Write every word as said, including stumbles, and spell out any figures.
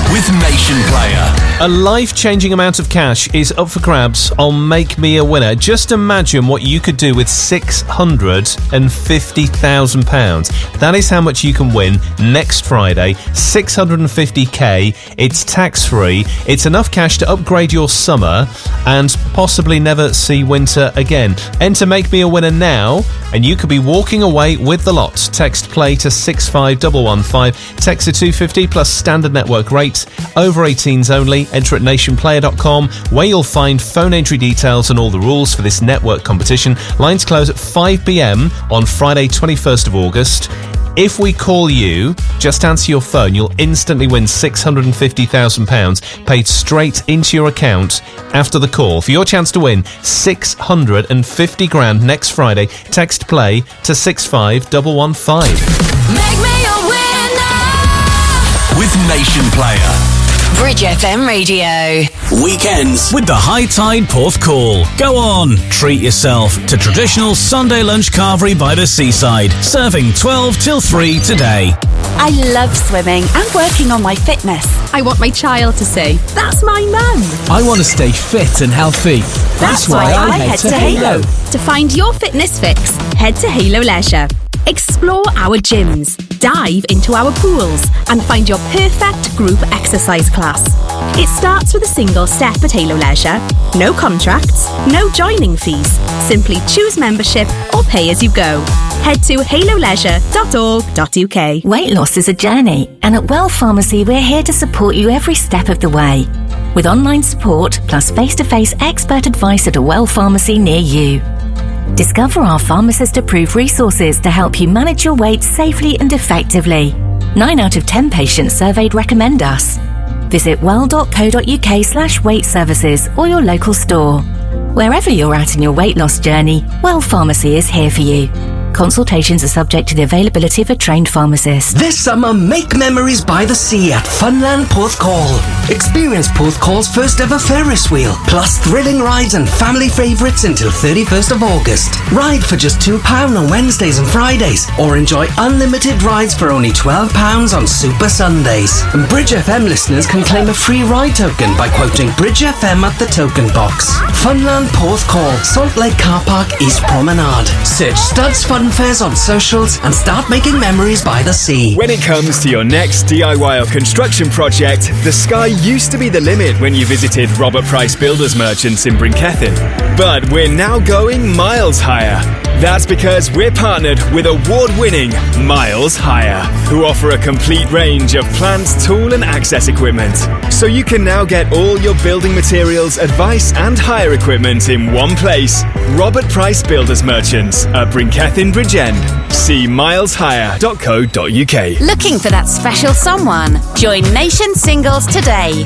with Nation Player. A life-changing amount of cash is up for grabs on Make Me a Winner. Just imagine what you could do with six hundred fifty thousand pounds. That is how much you can win next Friday. six hundred fifty k. It's tax-free. It's enough cash to upgrade your summer and possibly never see winter again. Enter Make Me a Winner now, and you could be walking away with the lot. Text play to six five one one five. Text to two fifty plus standard network rates. Over eighteens only. Enter at nation player dot com, where you'll find phone entry details and all the rules for this network competition. Lines close at five p.m. on Friday, twenty-first of August. If we call you, just answer your phone. You'll instantly win six hundred fifty thousand pounds paid straight into your account after the call. For your chance to win six hundred fifty grand next Friday, text play to six five one one five. Make me a winner with Nation Player. Bridge F M Radio. Weekends with the High Tide Porth Call. Go on, treat yourself to traditional Sunday lunch carvery by the seaside. Serving twelve till three today. I love swimming and working on my fitness. I want my child to say, that's my mum. I want to stay fit and healthy. That's, That's why, why I, I head, head to, to Halo. Halo. To find your fitness fix, head to Halo Leisure. Explore our gyms, dive into our pools, and find your perfect group exercise class. It starts with a single step at Halo Leisure. No contracts, no joining fees. Simply choose membership or pay as you go. Head to halo leisure dot org dot u k. Weight loss is a journey, and at Well Pharmacy we're here to support you every step of the way. With online support plus face-to-face expert advice at a Well Pharmacy near you. Discover our pharmacist-approved resources to help you manage your weight safely and effectively. Nine out of ten patients surveyed recommend us. Visit well.co.uk slash weight services or your local store. Wherever you're at in your weight loss journey, Well Pharmacy is here for you. Consultations are subject to the availability of a trained pharmacist. This summer, make memories by the sea at Funland Porthcawl. Experience Porthcawl's first ever Ferris wheel, plus thrilling rides and family favourites until thirty-first of August. Ride for just two pounds on Wednesdays and Fridays, or enjoy unlimited rides for only twelve pounds on Super Sundays. And Bridge F M listeners can claim a free ride token by quoting Bridge F M at the token box. Funland Porthcawl, Salt Lake Car Park, East Promenade. Search Studs Fun Fairs on socials and start making memories by the sea. When it comes to your next D I Y or construction project, the sky used to be the limit when you visited Robert Price Builders Merchants in Brinkethin. But we're now going miles higher. That's because we're partnered with award-winning Miles Hire, who offer a complete range of plant, tool and access equipment. So you can now get all your building materials, advice and hire equipment in one place. Robert Price Builders Merchants at Brinkethin Bridge End. See miles hire dot co dot u k. Looking for that special someone? Join Nation Singles today.